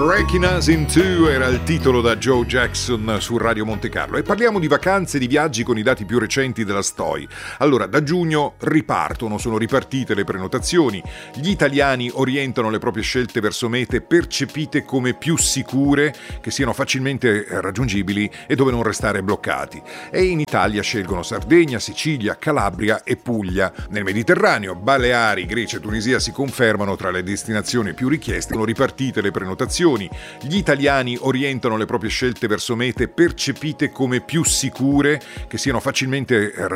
Breaking Us in Two era il titolo da Joe Jackson su Radio Monte Carlo, e parliamo di vacanze e di viaggi con i dati più recenti della STOI. Allora, da giugno sono ripartite le prenotazioni, gli italiani orientano le proprie scelte verso mete percepite come più sicure, che siano facilmente raggiungibili e dove non restare bloccati. E in Italia scelgono Sardegna, Sicilia, Calabria e Puglia. Nel Mediterraneo, Baleari, Grecia e Tunisia si confermano tra le destinazioni più richieste. Sono ripartite le prenotazioni, gli italiani orientano le proprie scelte verso mete percepite come più sicure, che siano facilmente